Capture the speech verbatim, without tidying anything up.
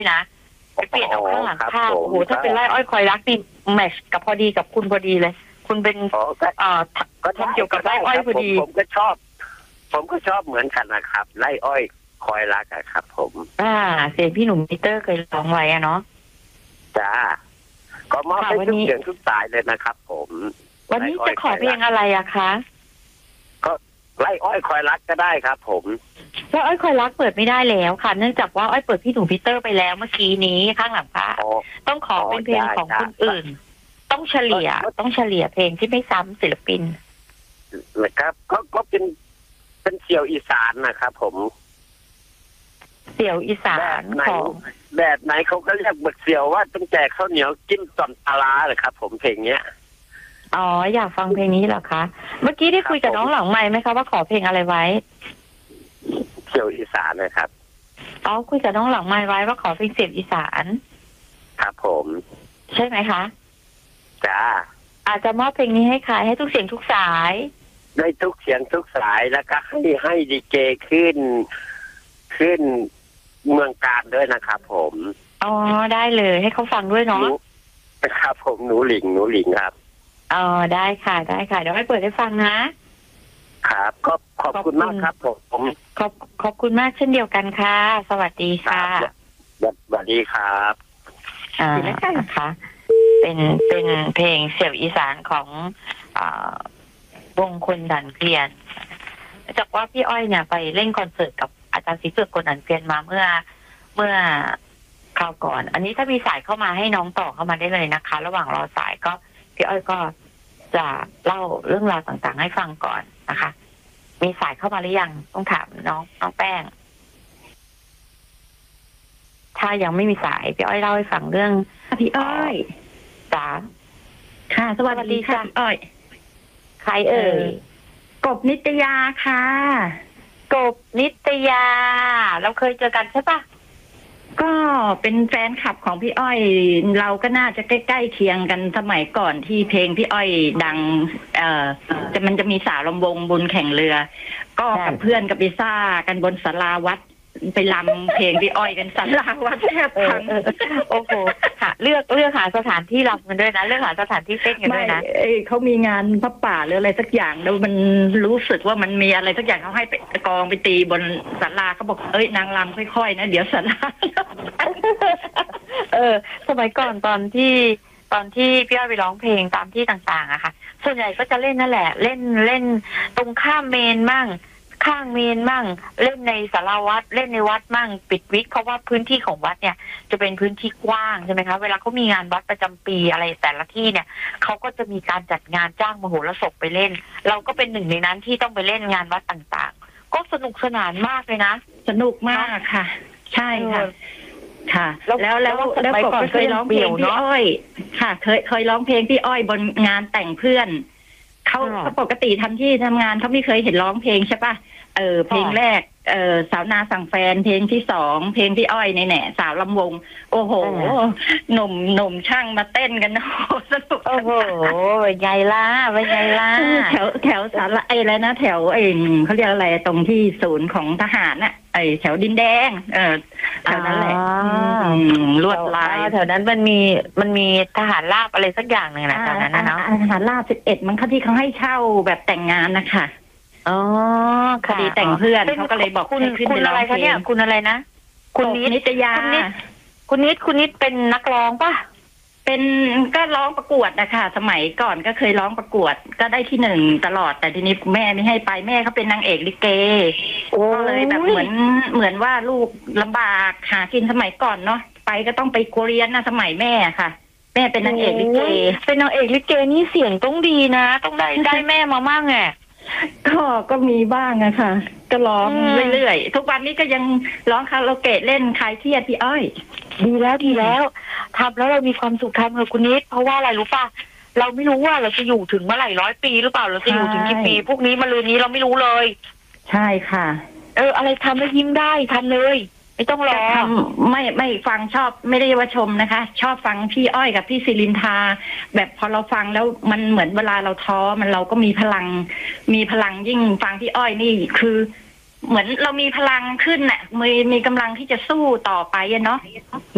นะไปเปลี่ยนเอาข้างหลังภาพโอ้โอ้โหโหถ้าเป็นไร่อ้อยคอยรักนี่แมทช์กับพอดีกับคุณพอดีเลย คุณเป็นเอ่อก็ทำเกี่ยวกับไร่อ้อยพอดีผมก็ชอบ ผมก็ชอบเหมือนกันนะครับไร่อ้อยคอยรักอะครับ ผมอ่าเสียงพี่หนุ่มปีเตอร์เคยร้องไว้อะเนาะจ้าก็มอบให้ทุกเสียงทุกสายเลยนะครับ ผมวันนี้จะขอเพลงอะไรอะคะก็ไร่อ้อยคอยรักก็ได้ครับ ผมไร่อ้อยคอยรักเปิดไม่ได้แล้วค่ะเนื่องจากว่าอ้อยเปิดพี่หนุ่มปีเตอร์ไปแล้วเมื่อกี้นี้ข้างหลังพระต้องขอเป็นเพลงของคนอื่นต้องเฉลี่ยต้องเฉลี่ยเพลงที่ไม่ซ้ำศิลปินนะครับก็ก็เป็นเป็นเสี่ยวอีสานนะครับ ผมเสี่ยวอีสานของแบบไหนเขาก็เรียกบักเสี่ยวว่าต้องแจกข้าวเหนียวจิ้มต่อมปลาเลยครับ ผมเพลงเนี้ยอ๋ออยากฟังเพลงนี้เหรอคะเมื่อกี้ได้คุยกับน้องหลังไมค์ไหมคะว่าขอเพลงอะไรไว้เสี่ยวอีสานนะครับอ๋อคุยกับน้องหลังไมค์ไว้ว่าขอเพลงเสี่ยวอีสานครับผมใช่ไหมคะจ้าอาจจะมอบเพลงนี้ให้ใครให้ทุกเสียงทุกสายได้ทุกเสียงทุกสายแล้วก็ให้ให้ดีเจขึ้นขึ้นเมืองการด้วยนะครับผมอ๋อได้เลยให้เขาฟังด้วยเนาะครับผมหนูหลิงหนูหลิงครับอ๋อได้ค่ะได้ค่ะเดี๋ยวให้เปิดให้ฟังนะครับก็ขอบคุณมากครับผมขอบขอบคุณมากเช่นเดียวกันค่ะสวัสดีค่ะสวัสดีครับอ่านะคะเป็นเป็นเพลงเสี่ยวอีสานของอ่าวงคนดันเกลียนจากว่าพี่อ้อยเนี่ยไปเล่นคอนเสิร์ตกับอาจารย์ศรีเผือกคนดันเกลียนมาเมื่อเมื่อคราวก่อนอันนี้ถ้ามีสายเข้ามาให้น้องต่อเข้ามาได้เลยนะคะระหว่างรอสายก็พี่อ้อยก็จะเล่าเรื่องราวต่างๆให้ฟังก่อนนะคะมีสายเข้ามาหรือยังต้องถามน้องน้องแป้งถ้ายังไม่มีสายพี่อ้อยเล่าให้ฟังเรื่องพี่อ้อยจ๋าค่ะสวัสดีค่ะอ้อยใครเอ่ยกบนิตยาค่ะกบนิตยาเราเคยเจอกันใช่ปะก็เป็นแฟนคลับของพี่อ้อยเราก็น่าจะใกล้ๆเคียงกันสมัยก่อนที่เพลงพี่อ้อยดังเอ่อจะมันจะมีสาวลำวงบุญแข่งเรือก็กับเพื่อนกับไปซ่ากันบนศาลาวัดไปรำเพลงพี่อ้อยกันศาลาวัดแทบพังโอ้โหค่ะเลือกเลือกหาสถานที่รำกันด้วยนะเลือกหาสถานที่เต้นกันด้วยนะเขามีงานพระป่าหรืออะไรสักอย่างแล้วมันรู้สึกว่ามันมีอะไรสักอย่างเขาให้ไปกองไปตีบนศาลาเขาบอกเอ้ยนางรำค่อยๆนะเดี๋ยวศาลาเออสมัยก่อนตอนที่ตอนที่พี่อ้อยไปร้องเพลงตามที่ต่างๆอะค่ะส่วนใหญ่ก็จะเล่นนั่นแหละเล่นเล่นตรงข้ามเมนมั่งข้างเมนมั่งเล่นในศาลาวัดเล่นในวัดมั่งปิดวิกเพราะว่าพื้นที่ของวัดเนี่ยจะเป็นพื้นที่กว้างใช่ไหมคะเวลาเขามีงานวัดประจำปีอะไรแต่ละที่เนี่ยเขาก็จะมีการจัดงานจ้างมโหรสพไปเล่นเราก็เป็นหนึ่งในนั้นที่ต้องไปเล่นงานวัดต่างๆก็สนุกสนานมากเลยนะสนุกมากค่ะใช่ค่ะค่ะแล้วแล้วแล้วก่อนเคยร้องเพลงพี่อ้อยค่ะเคยเคยร้องเพลงพี่อ้อยบนงานแต่งเพื่อนเขาเขาปกติทำที่ทำงานเขาไม่เคยเห็นร้องเพลงใช่ปะเออเพลงแรกเออสาวนาสั่งแฟนเพลงที่สองเพลงพี่อ้อยในแหน่สาวลำวงโอ้โหหนุ่มหนุ่มช่างมาเต้นกันโอ้สนุกโอ้โหใหญ่ล่ะเป็นไงล่ะแถวแถวสารไอ้อะไรนะแถวไอ้เขาเรียกอะไรตรงที่ศูนย์ของทหารน่ะไอ้แถวดินแดงเออแถวนั้นแหละลวดลายแถวนั้นมันมีมันมีทหารราบอะไรสักอย่างหนึ่งนะแถวนั้นนะเนาะทหารราบสิบเอ็ดมันเขาที่เขาให้เช่าแบบแต่งงานนะคะอ๋อค่ะดีแต่งเพื่อนเขาก็เลยบอกคุณคุณอะไรคะเนี่ยคุณอะไรนะคุณนิตยาคุณนิดคุณนิดเป็นนักร้องป่ะเป็นก็ร้องประกวดนะคะสมัยก่อนก็เคยร้องประกวดก็ได้ที่หนึ่งตลอดแต่ทีนี้แม่ไม่ให้ไปแม่เขาเป็นนางเอกลิเกก็เลยแบบเหมือนเหมือนว่าลูกลำบากหากินสมัยก่อนเนาะไปก็ต้องไปเรียนนะสมัยแม่ค่ะแม่เป็นนางเอกลิเกเป็นนางเอกลิเกนี่เสียงต้องดีนะต้องได้ได้แม่มามั่งไงก็ก็มีบ้างอะค่ะก็ร้องเรื่อยๆทุกวันนี้ก็ยังร้องคาราโอเกะเล่นคลายเครียดพี่อ้อยดีแล้วดีแล้วทำแล้วเรามีความสุขทำกับคุณนิดเพราะว่าอะไรรู้ป่ะเราไม่รู้ว่าเราจะอยู่ถึงเมื่อไหร่ร้อยปีหรือเปล่าเราจะอยู่ถึงกี่ปีพวกนี้มาลืนนี้เราไม่รู้เลยใช่ค่ะเอออะไรทำแล้วยิ้มได้ทำเลยไม่ต้องรอไม่ไม่ฟังชอบไม่ได้ว่าชมนะคะชอบฟังพี่อ้อยกับพี่ศิรินทาแบบพอเราฟังแล้วมันเหมือนเวลาเราท้อมันเราก็มีพลังมีพลังยิ่งฟังพี่อ้อยนี่คือเหมือนเรามีพลังขึ้นน่ะมีมีกำลังที่จะสู้ต่อไปอะเนาะ